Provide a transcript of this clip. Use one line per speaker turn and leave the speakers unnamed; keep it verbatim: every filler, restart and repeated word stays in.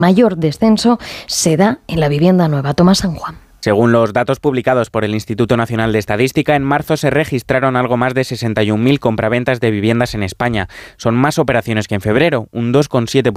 mayor descenso se da en la vivienda nueva. Tomás San Juan.
Según los datos publicados por el Instituto Nacional de Estadística, en marzo se registraron algo más de sesenta y un mil compraventas de viviendas en España. Son más operaciones que en febrero, un dos coma siete por ciento